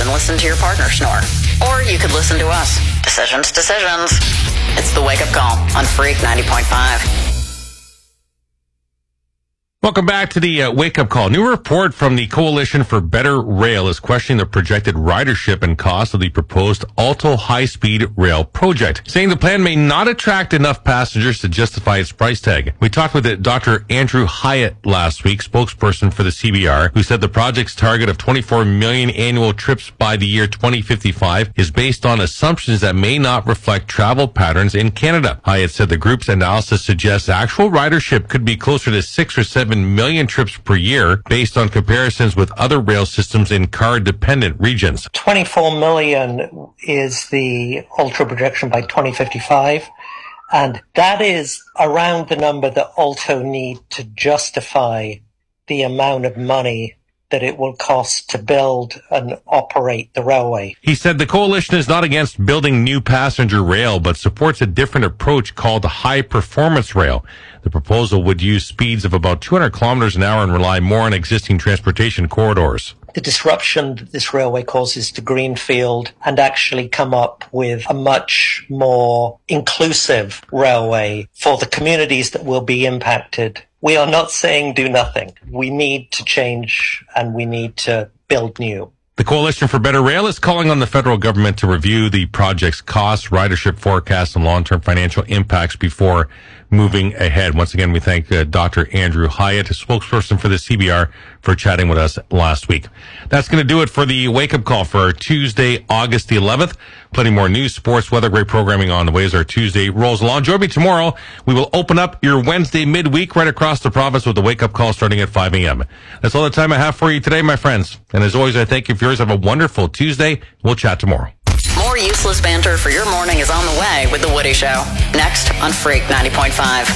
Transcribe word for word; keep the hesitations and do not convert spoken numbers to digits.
and listen to your partner snore. Or you could listen to us. Decisions, decisions. It's the Wake Up Call on Freak ninety point five. Welcome back to the uh, Wake Up Call. New report from the Coalition for Better Rail is questioning the projected ridership and cost of the proposed Alto high-speed rail project, saying the plan may not attract enough passengers to justify its price tag. We talked with uh, Doctor Andrew Hyatt last week, spokesperson for the C B R, who said the project's target of twenty-four million annual trips by the year twenty fifty-five is based on assumptions that may not reflect travel patterns in Canada. Hyatt said the group's analysis suggests actual ridership could be closer to six or seven million trips per year based on comparisons with other rail systems in car-dependent regions. twenty-four million is the Ultra projection by twenty fifty-five, and that is around the number that Alto need to justify the amount of money that it will cost to build and operate the railway. He said the coalition is not against building new passenger rail, but supports a different approach called the high-performance rail. The proposal would use speeds of about two hundred kilometers an hour and rely more on existing transportation corridors. The disruption that this railway causes to Greenfield and actually come up with a much more inclusive railway for the communities that will be impacted. We are not saying do nothing. We need to change and we need to build new. The Coalition for Better Rail is calling on the federal government to review the project's costs, ridership forecasts, and long-term financial impacts before moving ahead. Once again, we thank uh, Doctor Andrew Hyatt, a spokesperson for the C B R, for chatting with us last week. That's going to do it for the wake-up call for Tuesday, August the eleventh. Plenty more news, sports, weather, great programming on the way as our Tuesday rolls along. Join me tomorrow. We will open up your Wednesday midweek right across the province with the wake-up call starting at five a.m. That's all the time I have for you today, my friends. And as always, I thank you for yours. Have a wonderful Tuesday. We'll chat tomorrow. More useless banter for your morning is on the way with The Woody Show. Next on Freak ninety point five.